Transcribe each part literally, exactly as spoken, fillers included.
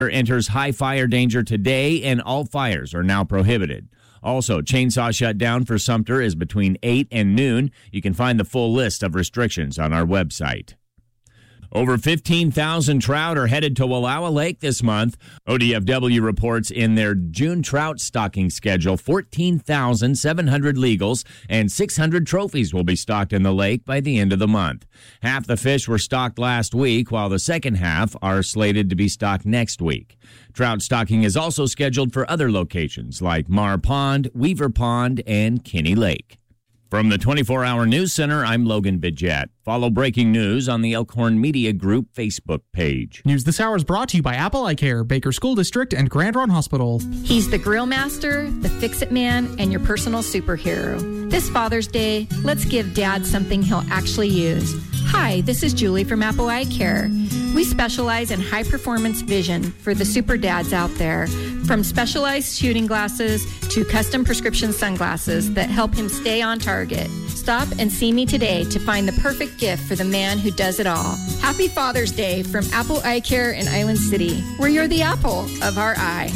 Enters high fire danger today, and all fires are now prohibited. Also, chainsaw shutdown for Sumter is between eight and noon. You can find the full list of restrictions on our website. Over fifteen thousand trout are headed to Wallowa Lake this month. O D F W reports in their June trout stocking schedule, fourteen thousand seven hundred legals and six hundred trophies will be stocked in the lake by the end of the month. Half the fish were stocked last week, while the second half are slated to be stocked next week. Trout stocking is also scheduled for other locations like Mar Pond, Weaver Pond, and Kinney Lake. From the twenty-four hour News Center, I'm Logan Bidget. Follow breaking news on the Elkhorn Media Group Facebook page. News this hour is brought to you by Apple Eye Care, Baker School District, and Grand Run Hospital. He's the grill master, the fix-it man, and your personal superhero. This Father's Day, let's give Dad something he'll actually use. Hi, this is Julie from Apple Eye Care. We specialize in high-performance vision for the super dads out there, from specialized shooting glasses to custom prescription sunglasses that help him stay on target. Stop and see me today to find the perfect gift for the man who does it all. Happy Father's Day from Apple Eye Care in Island City, where you're the apple of our eye.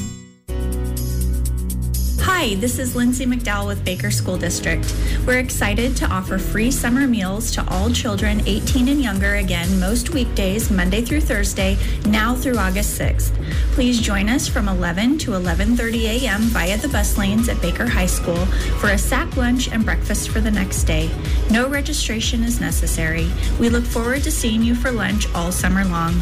Hi, this is Lindsay McDowell with Baker School District. We're excited to offer free summer meals to all children eighteen and younger again most weekdays, Monday through Thursday, now through August sixth. Please join us from eleven to eleven thirty a.m. via the bus lanes at Baker High School for a sack lunch and breakfast for the next day. No registration is necessary. We look forward to seeing you for lunch all summer long.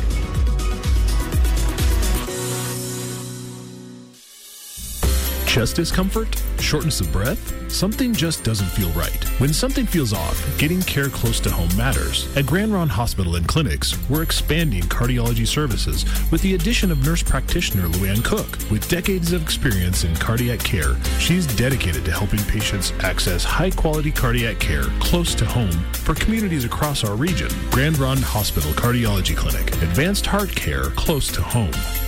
Chest discomfort? Shortness of breath? Something just doesn't feel right. When something feels off, getting care close to home matters. At Grand Ronde Hospital and Clinics, we're expanding cardiology services with the addition of nurse practitioner Luann Cook. With decades of experience in cardiac care, she's dedicated to helping patients access high-quality cardiac care close to home for communities across our region. Grand Ronde Hospital Cardiology Clinic. Advanced heart care close to home.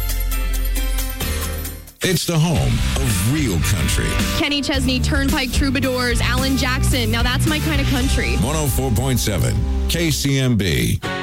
It's the home of real country. Kenny Chesney, Turnpike Troubadours, Alan Jackson. Now that's my kind of country. one oh four point seven K C M B.